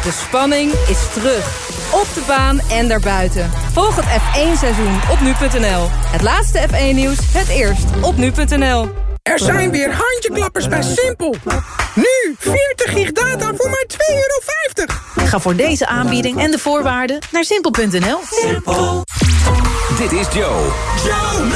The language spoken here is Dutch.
De spanning is terug. Op de baan en daarbuiten. Volg het F1-seizoen op nu.nl. Het laatste F1-nieuws, het eerst op nu.nl. Er zijn weer handjeklappers bij Simpel. Nu 40 gig data voor maar €2,50. Ga voor deze aanbieding en de voorwaarden naar simpel.nl. Dit is Joe.